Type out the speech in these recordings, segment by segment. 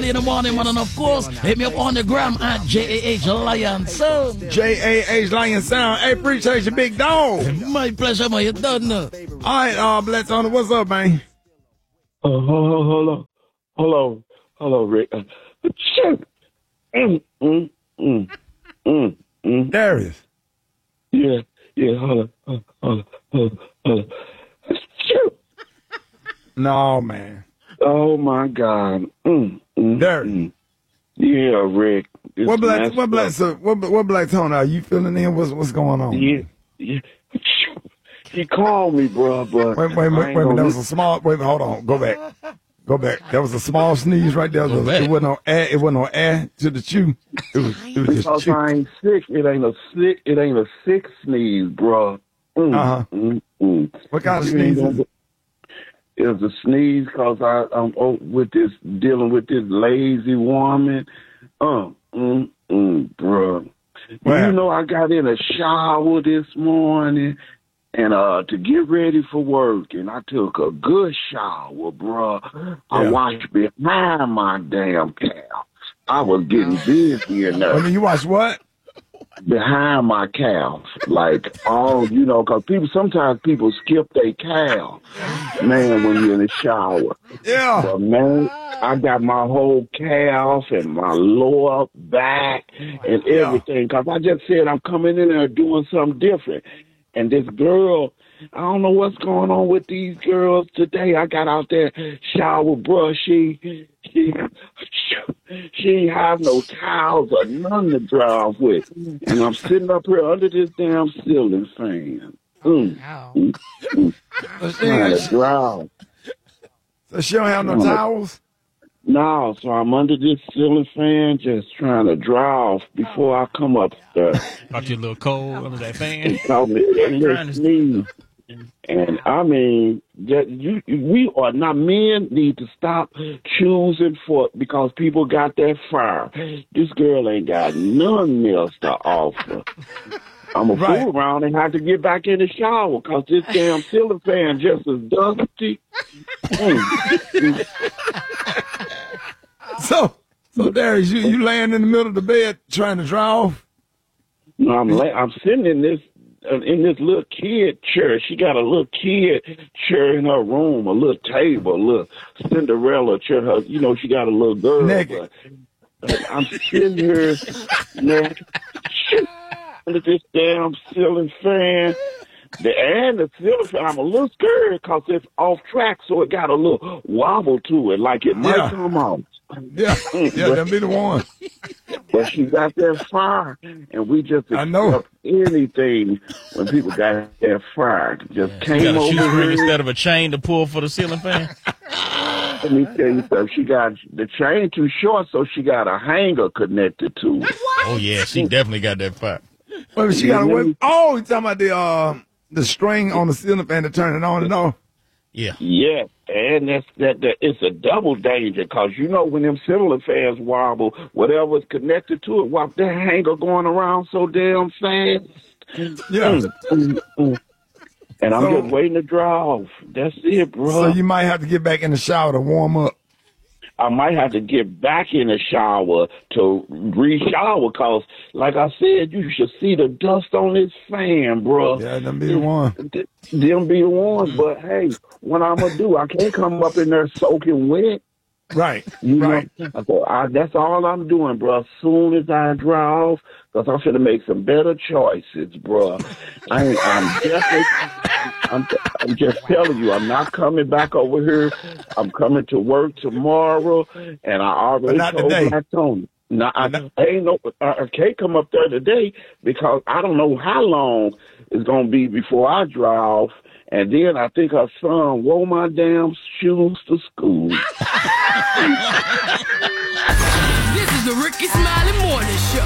in the morning, man, and of course, hit me up on the gram at JAH Lion Sound. JAH Lion Sound. Hey, appreciate you, big dog. My pleasure, man. You done now. All right, Bless on it. What's up, man? Hold on, Rick. Shit. Darius. Yeah, hold on. Shoot. No, man. Oh my God. Darius. Yeah, Rick. What black tone are you feeling in? What's going on? Yeah. He called me, bro, but wait a minute. That was a small. Wait, hold on. Go back. That was a small sneeze right there. It wasn't no air. It wasn't no air to the chew. It was just because chew. I ain't sick. It ain't a sick sneeze, bro. What kind of sneeze is it? It was a sneeze because I'm dealing with this lazy woman. Bro. You know, I got in a shower this morning and to get ready for work, and I took a good shower, bro. I washed behind my damn calf. I was getting busy in there. I mean, you watched what? Behind my calf, like because sometimes people skip their calf, man, when you're in the shower. Yeah. But man, I got my whole calf and my lower back and everything, because I just said I'm coming in there doing something different. And this girl, I don't know what's going on with these girls today. I got out there shower, bro. She ain't have no towels or nothing to dry off with. And I'm sitting up here under this damn ceiling fan. Trying to dry off. So she don't have no towels? No, so I'm under this ceiling fan just trying to dry off before I come up there. Got you a little cold under that fan? And I mean, we are not, men need to stop choosing because people got that fire. This girl ain't got nothing else to offer. I'm a fool around and have to get back in the shower because this damn ceiling fan just is dusty. So Darius, you laying in the middle of the bed trying to dry off? No, I'm sitting in this little kid chair. She got a little kid chair in her room, a little table, a little Cinderella chair. She got a little girl. Naked. But I'm sitting here naked under this damn ceiling fan. The ceiling fan, I'm a little scared because it's off track, so it got a little wobble to it, like it might come out. Yeah, that'd be the one. But she got that fire, and we just accept anything when people got that fire. Just came over here instead of a chain to pull for the ceiling fan. Let me tell you something. She got the chain too short, so she got a hanger connected to it. Oh yeah, she definitely got that fire. Well, she got a whip. Oh, you talking about the string on the ceiling fan to turn it on and off? Yeah. Yes, and that's it's a double danger because when them ceiling fans wobble, whatever's connected to it, that hanger going around so damn fast. Yeah. And I'm just waiting to dry off. That's it, bro. So you might have to get back in the shower to warm up. I might have to get back in the shower to re-shower because, like I said, you should see the dust on this fan, bro. Yeah, them be the one. Them be the ones, but hey, what I'm going to do, I can't come up in there soaking wet. Right, right. So that's all I'm doing, bro. As soon as I dry off, because I'm going to make some better choices, bro. I'm just telling you, I'm not coming back over here. I'm coming to work tomorrow, and I already told my Tony. I can't come up there today because I don't know how long it's going to be before I dry off. And then I think her son wore my damn shoes to school. This is the Ricky Smiley Morning Show.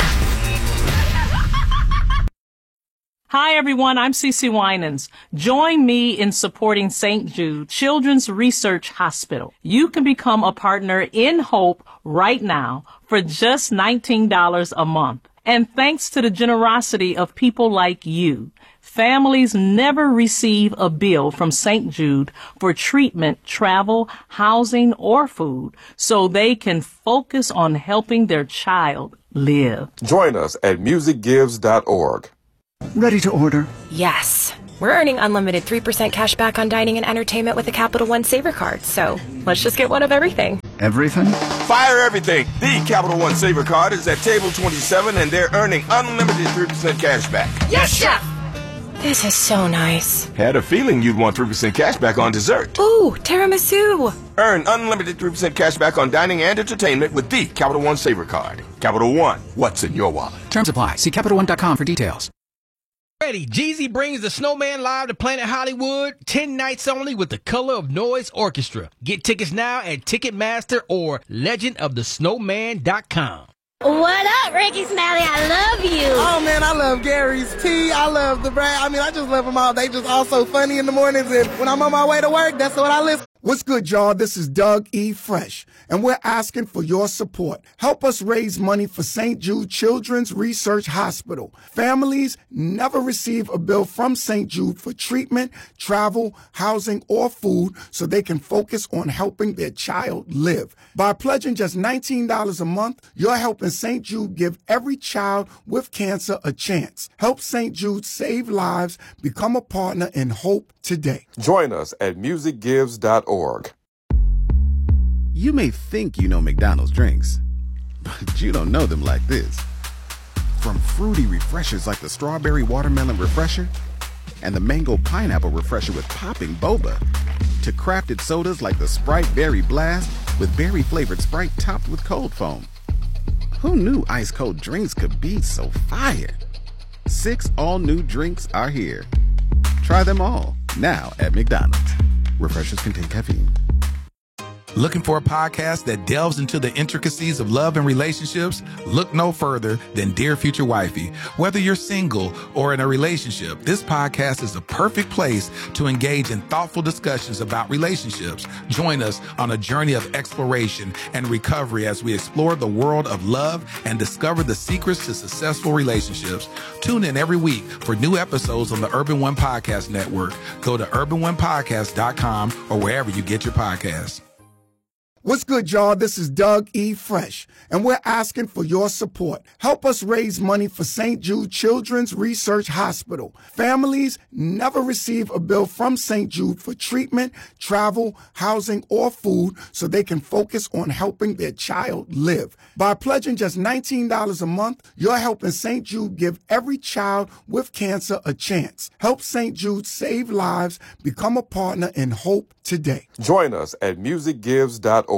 Hi, everyone. I'm Cece Winans. Join me in supporting St. Jude Children's Research Hospital. You can become a partner in Hope right now for just $19 a month. And thanks to the generosity of people like you, families never receive a bill from St. Jude for treatment, travel, housing, or food, so they can focus on helping their child live. Join us at musicgives.org. Ready to order? Yes. We're earning unlimited 3% cash back on dining and entertainment with a Capital One Saver card, so let's just get one of everything. Everything? Fire everything! The Capital One Saver card is at table 27 and they're earning unlimited 3% cash back. Yes, Chef! This is so nice. Had a feeling you'd want 3% cash back on dessert. Ooh, tiramisu! Earn unlimited 3% cash back on dining and entertainment with the Capital One Saver card. Capital One, what's in your wallet? Terms apply. See CapitalOne.com for details. Ready, Jeezy brings the Snowman live to Planet Hollywood, 10 nights only with the Color of Noise Orchestra. Get tickets now at Ticketmaster or legendofthesnowman.com. What up, Ricky Smiley? I love you. Oh, man, I love Gary's Tea. I love the brand. I mean, I just love them all. They just all so funny in the mornings, and when I'm on my way to work, that's what I listen. What's good, y'all? This is Doug E. Fresh, and we're asking for your support. Help us raise money for St. Jude Children's Research Hospital. Families never receive a bill from St. Jude for treatment, travel, housing, or food so they can focus on helping their child live. By pledging just $19 a month, you're helping St. Jude give every child with cancer a chance. Help St. Jude save lives. Become a partner in hope today. Join us at musicgives.org. You may think you know McDonald's drinks, but you don't know them like this. From fruity refreshers like the Strawberry Watermelon Refresher and the Mango Pineapple Refresher with popping boba, to crafted sodas like the Sprite Berry Blast with berry-flavored Sprite topped with cold foam. Who knew ice-cold drinks could be so fire? 6 all-new drinks are here. Try them all, now at McDonald's. Refreshers contain caffeine. Looking for a podcast that delves into the intricacies of love and relationships? Look no further than Dear Future Wifey. Whether you're single or in a relationship, this podcast is the perfect place to engage in thoughtful discussions about relationships. Join us on a journey of exploration and recovery as we explore the world of love and discover the secrets to successful relationships. Tune in every week for new episodes on the Urban One Podcast Network. Go to urbanonepodcast.com or wherever you get your podcasts. What's good, y'all? This is Doug E. Fresh, and we're asking for your support. Help us raise money for St. Jude Children's Research Hospital. Families never receive a bill from St. Jude for treatment, travel, housing, or food so they can focus on helping their child live. By pledging just $19 a month, you're helping St. Jude give every child with cancer a chance. Help St. Jude save lives. Become a partner in hope today. Join us at musicgives.org.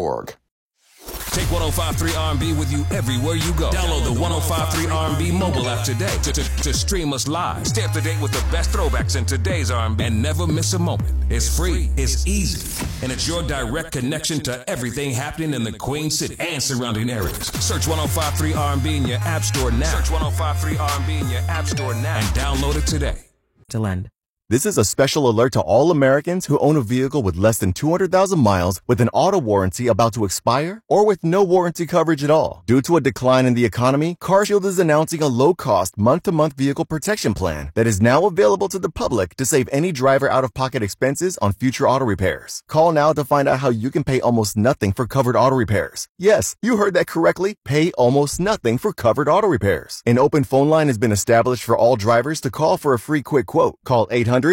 Take 105.3 R&B with you everywhere you go. Download the 105.3 R&B mobile app today to stream us live. Stay up to date with the best throwbacks in today's R&B and never miss a moment. It's free, it's easy, and it's your direct connection to everything happening in the Queen City and surrounding areas. Search 105.3 R&B in your app store now. Search 105.3 R&B in your app store now and download it today. To lend. This is a special alert to all Americans who own a vehicle with less than 200,000 miles with an auto warranty about to expire or with no warranty coverage at all. Due to a decline in the economy, CarShield is announcing a low-cost month-to-month vehicle protection plan that is now available to the public to save any driver out-of-pocket expenses on future auto repairs. Call now to find out how you can pay almost nothing for covered auto repairs. Yes, you heard that correctly. Pay almost nothing for covered auto repairs. An open phone line has been established for all drivers to call for a free quick quote. Call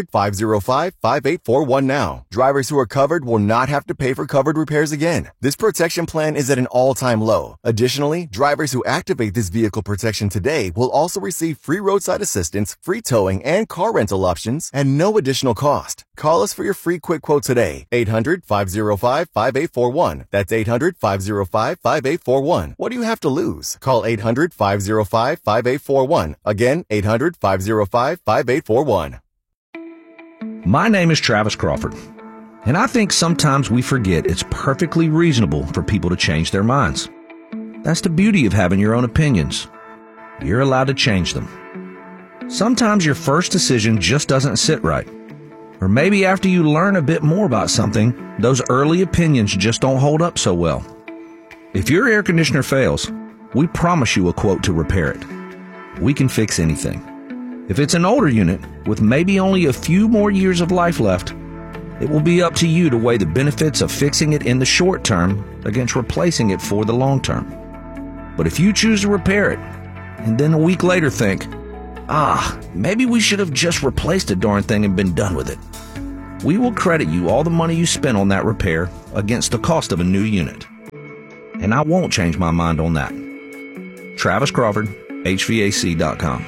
800-505-5841 now. Drivers who are covered will not have to pay for covered repairs again. This protection plan is at an all-time low. Additionally, drivers who activate this vehicle protection today will also receive free roadside assistance, free towing, and car rental options at no additional cost. Call us for your free quick quote today. 800-505-5841. That's 800-505-5841. What do you have to lose? Call 800-505-5841. Again, 800-505-5841. My name is Travis Crawford, and I think sometimes we forget it's perfectly reasonable for people to change their minds. That's the beauty of having your own opinions. You're allowed to change them. Sometimes your first decision just doesn't sit right. Or maybe after you learn a bit more about something, those early opinions just don't hold up so well. If your air conditioner fails, we promise you a quote to repair it. We can fix anything. If it's an older unit with maybe only a few more years of life left, it will be up to you to weigh the benefits of fixing it in the short term against replacing it for the long term. But if you choose to repair it, and then a week later think, maybe we should have just replaced the darn thing and been done with it, we will credit you all the money you spent on that repair against the cost of a new unit. And I won't change my mind on that. Travis Crawford, HVAC.com.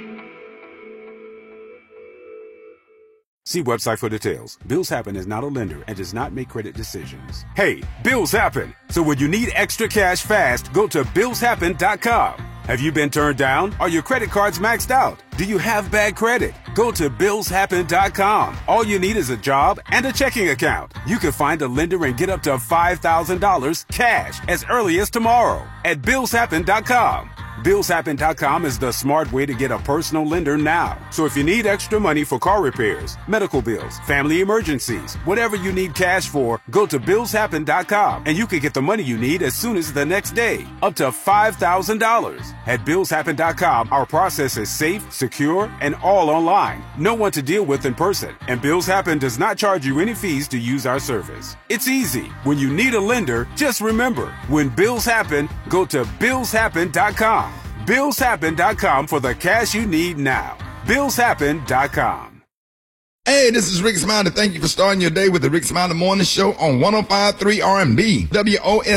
See website for details. Bills Happen is not a lender and does not make credit decisions. Hey, bills happen. So when you need extra cash fast, go to BillsHappen.com. Have you been turned down? Are your credit cards maxed out? Do you have bad credit? Go to BillsHappen.com. All you need is a job and a checking account. You can find a lender and get up to $5,000 cash as early as tomorrow at BillsHappen.com. BillsHappen.com is the smart way to get a personal lender now. So if you need extra money for car repairs, medical bills, family emergencies, whatever you need cash for, go to BillsHappen.com and you can get the money you need as soon as the next day, up to $5,000. At BillsHappen.com, our process is safe, secure, and all online. No one to deal with in person. And Bills Happen does not charge you any fees to use our service. It's easy. When you need a lender, just remember, when bills happen, go to BillsHappen.com. BillsHappen.com for the cash you need now. BillsHappen.com. Hey, this is Rick Smiley. Thank you for starting your day with the Rick Smiley Morning Show on 105.3 R&B. WOS